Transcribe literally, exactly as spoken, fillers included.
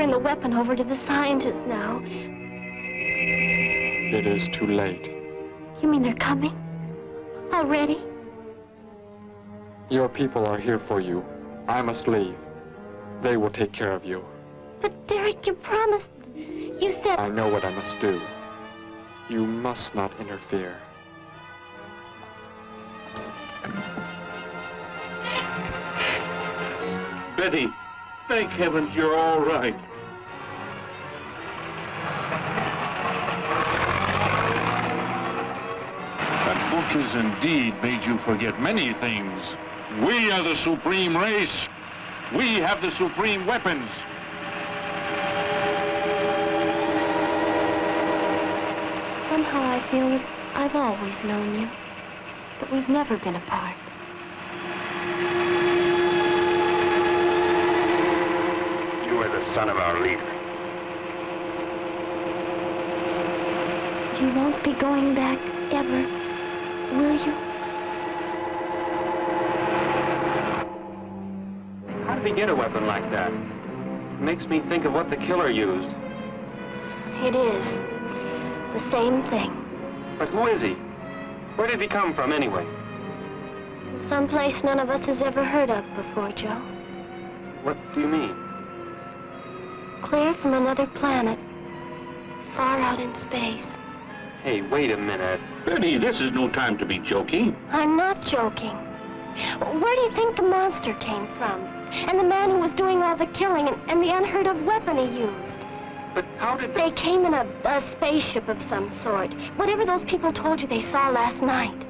turn the weapon over to the scientists now. It is too late. You mean they're coming? Already? Your people are here for you. I must leave. They will take care of you. But Derek, you promised... You said... I know what I must do. You must not interfere. Betty, thank heavens you're all right. That book has indeed made you forget many things. We are the supreme race. We have the supreme weapons. Somehow I feel that I've always known you, but we've never been apart. You are the son of our leader. You won't be going back ever, will you? How did he get a weapon like that? It makes me think of what the killer used. It is. The same thing. But who is he? Where did he come from, anyway? Someplace none of us has ever heard of before, Joe. What do you mean? Clear from another planet. Far out in space. Hey, wait a minute. Betty, this is no time to be joking. I'm not joking. Where do you think the monster came from? And the man who was doing all the killing and, and the unheard of weapon he used? But how did they... They came in a, a spaceship of some sort. Whatever those people told you they saw last night.